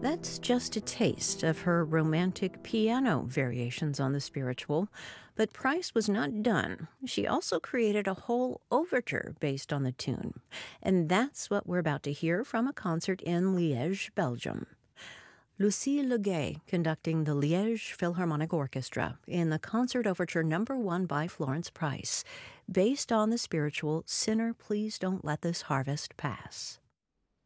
That's just a taste of her romantic piano variations on the spiritual. But Price was not done. She also created a whole overture based on the tune. And that's what we're about to hear from a concert in Liège, Belgium. Lucille Legay conducting the Liège Philharmonic Orchestra in the Concert Overture No. 1 by Florence Price, based on the spiritual Sinner, Please Don't Let This Harvest Pass.